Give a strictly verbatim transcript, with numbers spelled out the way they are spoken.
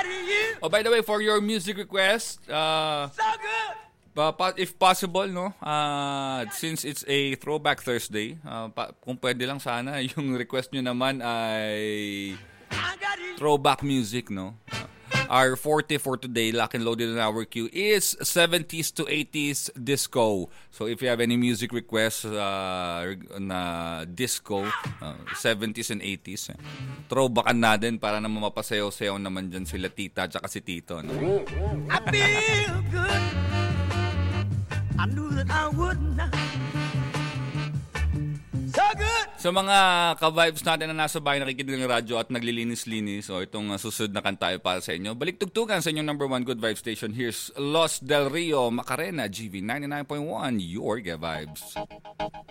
Oh, by the way, for your music request, uh, So good. uh, if possible, no, uh, since it's a Throwback Thursday, uh, pa- kung pwede lang sana, yung request nyo naman ay I got you. throwback music, no? Uh, our forte for today, lock and loaded in our queue, is seventies to eighties disco. So if you have any music requests uh, na disco, uh, seventies and eighties, eh, throwbackan natin para naman mapasayaw-sayaw naman dyan sila tita at si tito. No? I feel good. I knew that I would not. So good. Sa mga ka-vibes natin na nasa bahay nakikinig ng radyo at naglilinis-linis, so itong uh, susunod na kanta ay para sa inyo. Balik-tugtugan sa inyong number one good vibe station. Here's Los Del Rio, Macarena, G V ninety-nine point one, your Good Vibes.